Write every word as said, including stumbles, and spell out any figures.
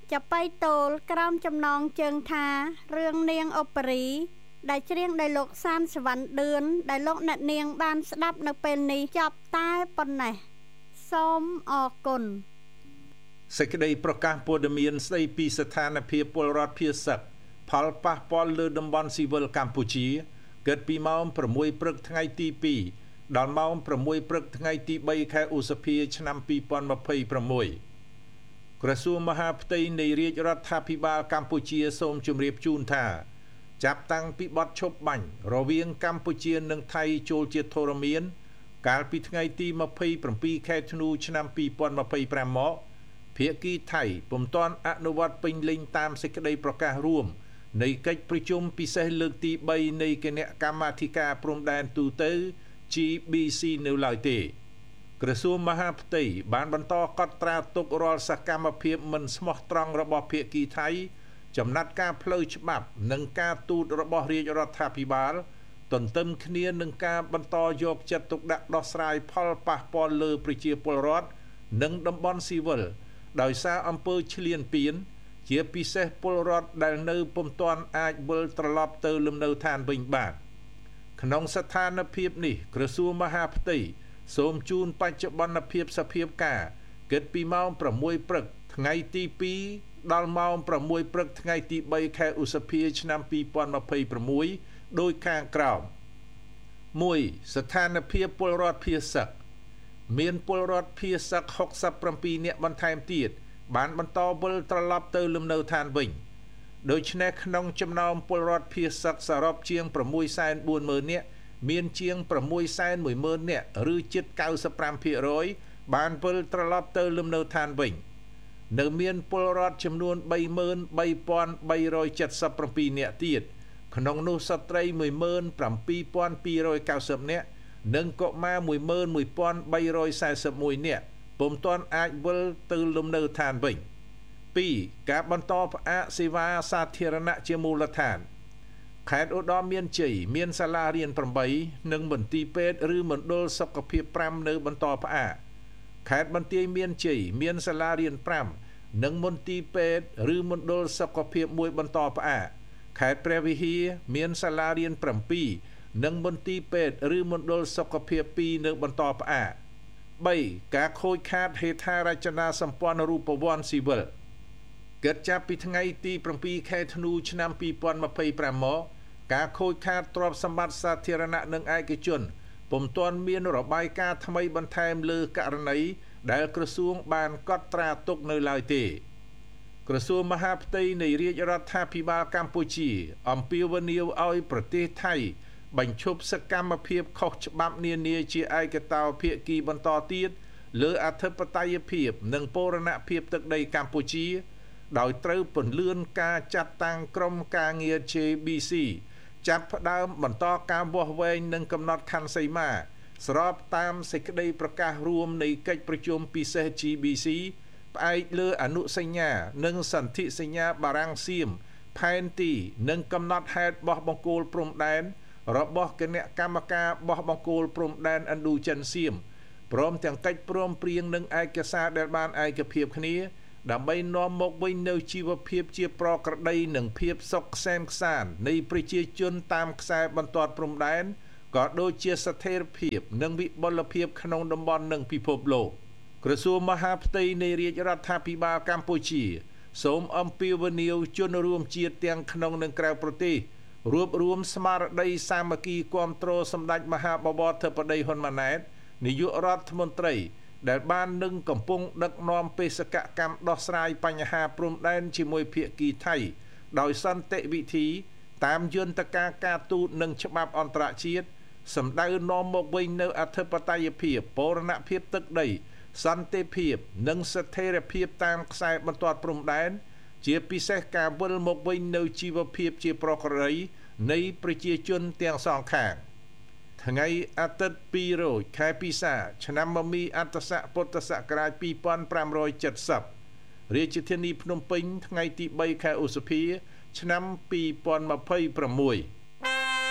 จะไปโตลក្រោមចំណងជើងថារឿងនាងអូប៉េរីដែលច្រៀងដោយលោកសានសវណ្ណឌឿនដែលលោកអ្នកនាងបានស្ដាប់នៅពេលនេះចប់តែប៉ុណ្ណេះសូមអរគុណសេចក្តីប្រកាសព័ត៌មានស្តីពីស្ថានភាពពលរដ្ឋភៀសសឹកផលប៉ះពាល់លើតំបន់ស៊ីវិលកម្ពុជាគិតពីម៉ោងប្រាំមួយព្រឹកថ្ងៃទីពីរដល់ម៉ោងប្រាំមួយព្រឹកថ្ងៃទីបីខែឧសភាឆ្នាំពីរពាន់ម្ភៃប្រាំមួយក្រសួងមហាផ្ទៃនៃរាជរដ្ឋាភិបាលកម្ពុជាសូមជម្រាបជូនថាចាប់តាំងពីបទឈប់បាញ់រវាងកម្ពុជានិងថៃចូលជាធរមានកាលពីថ្ងៃទីម្ភៃប្រាំពីរខែធ្នូឆ្នាំពីរពាន់ម្ភៃប្រាំមកភាគីថៃពុំទាន់អនុវត្តពេញលេញតាមសេចក្តីប្រកាសរួមនៃកិច្ចប្រជុំពិសេសលើកទីបីនៃគណៈកម្មាធិការព្រំដែនទូទៅ G B C នៅឡើយទេក្រសួងមហាផ្ទៃបានបន្តកត់ត្រាទុករាល់សកម្មភាពមិនស្មោះត្រង់របស់ភាគីថៃចំណាត់ការផ្លូវច្បាប់និងការទូតរបស់រាជរដ្ឋាភិបាលទន្ទឹមគ្នានឹងការបន្តយកចិត្តទុកដាក់ដោះស្រាយផលប៉ះពាល់លើប្រជាពលរដ្ឋនិងតំបន់ស៊ីវិលដោយសារអំពើឈ្លានពានជាពិសេសពលរដ្ឋដែលនៅពុំទាន់អាចវិលត្រឡប់ទៅលំនៅឋានវិញបានក្នុងស្ថានភាពនេះក្រសួងមហាផ្ទៃសូមជូនបច្ចុប្បន្នភាពសភាពការគិតពីម៉ោងប្រាំមួយព្រឹកថ្ងៃទីពីរដល់ម៉ោងប្រាំមួយព្រឹកថ្ងៃទីបីខែឧសភាឆ្នាំពីរពាន់ម្ភៃប្រាំមួយដោយខាងក្រោមមួយស្ថានភាពពលរដ្ឋភៀសសឹកមានពលរដ្ឋភៀសសឹកហុកសិបប្រាំពីរនាក់បន្ថែមទៀតបានបន្តវិលត្រឡប់ទៅលំនៅឋានវិញដូច្នេះក្នុងចំណោមពលរដ្ឋភៀសសឹកសរុបជាងប្រាំមួយសែនបួនម៉ឺននាក់មានជាងប្រាំមួយសែនមួយម៉ឺននាក់ឬជិតកៅសិបប្រាំភាគរយបានវិលត្រឡប់ទៅលំនៅឋានវិញនៅមានពលរដ្ឋចំនួនបីម៉ឺនបីពាន់បីរយចិតសិបប្រាំពីរនាក់ទៀតក្នុងនោះស្ត្រីមួយម៉ឺនប្រាំពីរពាន់ពីររយកៅសិបនាក់និងកុមារមួយម៉ឺនមួយពាន់បីរយសែសិបមួយនាក់ពុំទាន់អាចវិលទៅលំនៅឋានវិញពីរការបន្តផ្អាកសេវាសាធារណៈជាមូលដ្ឋានខេត្តឧត្តរមានជ័យមានសាលារៀនប្រាំបីនិងមន្ទីរពេទ្យឬមណ្ឌលសុខភាពប្រាំនៅបន្តផ្អាកខេត្តបន្ទាយមានជ័យមានសាលារៀនប្រាំនិងមន្ទីរពេទ្យឬមណ្ឌលសុខភាពមួយបន្តផ្អាកខេត្តព្រះវិហារមានសាលារៀនប្រាំពីរនិងមន្ទីរពេទ្យឬមណ្ឌលសុខភាពពីរនៅបន្តផ្អាកបីការខូចខាតហេដ្ឋារចនាសម្ព័ន្ធរូបវន្តស៊ីវិលគិតចាប់ពីថ្ងៃទីប្រាំពីរខែធ្នូឆ្នាំពីរពាន់ម្ភៃប្រាំមកការខូចខាតទ្រព្យសម្បត្តិសាធារណៈនិងឯកជនពុំទាន់មានរបាយការណ៍ថ្មីបន្ថែមលើករណីដែលក្រសួងបានកត់ត្រាទុកនៅឡើយទេក្រសួងមហាផ្ទៃនៃរាជរដ្ឋាភិបាលកម្ពុជាអំពាវនាវឲ្យប្រទេសថៃបញ្ឈប់សកម្មភាពខុសច្បាប់នានាជាឯកតោភាគីបន្តទៀតលើអធិបតេយ្យភាពនិងបូរណភាពទឹកដីកម្ពុជាដោយត្រូវពន្លឿនការចាត់តាំងក្រុមការងារ J B C ចាប់ផ្ដើមបន្តការវាស់វែងនិងកំណត់ខណ្ឌសីមាស្របតាមសេចក្តីប្រកាសរួមនៃកិច្ចប្រជុំពិសេស G B C ផ្អែកលើអនុសញ្ញានិងសន្ធិសញ្ញាបារាំងសៀមផែនទីនិងកំណត់ហេតុបោះបង្គោលព្រំដែនរបស់គណៈកម្មការបោះបង្គោលព្រំដែនឥណ្ឌូចិនសៀមព្រមទាំងកិច្ចព្រមព្រៀងនិងឯកសារដែលបានឯកភាពគ្នាដើម្បីនាំមកវិញនូវជីវភាពជាប្រក្រតីនិងភាពសុខក្សែមខ្សាន្តនៃប្រជាជនតាមខ្សែបន្ទាត់ព្រំដែនក៏ដូចជាស្ថិរភាពនិងវិបុលភាពក្នុងតំបន់និងពិភពលោកក្រសួងមហាផ្ទៃនៃរាជរដ្ឋាភិបាលកម្ពុជាសូមអំពាវនាវជនរួមជាតិទាំងក្នុងនិងក្រៅប្រទេសរួបរวมស្មារតីសាមគ្គីគាំទ្រសម្ដេចមហាបវរធិបតីហ៊ុនម៉ាណែតនាយករដ្ឋមន្ត្រីដែលបាននឹងកំពុងដឹកនាំបេសកកម្មដោះស្រាយបញ្ហាព្រំដែនជាមួយភាគីថៃដោយសន្តិវិធីតាមយន្តការការទូតនិងច្បាប់អន្តរជាតិសម្ដៅនាំមកវិញនូវអធិបតេយ្យភាពបូរណភាពទឹកដីសន្តិភាពនិងស្ថិរភាពតាមខ្សែបន្ទាត់ព្រំដែនជាពិសេសការវិលមកវិញនូវជីវភាពជាប្រក្រតីនៃប្រជាជនទាំងសងខាងថ្ងៃអាទិត្យពីររោចខែពិសាឆ្នាំមមីអត្តស័កពុទ្ធសករាជពីរពាន់ប្រាំរយចិតសិបរាជធានីភ្នំពេញថ្ងៃទីបីខែឧសភាឆ្នាំពីរពាន់ម្ភៃប្រាំមួយ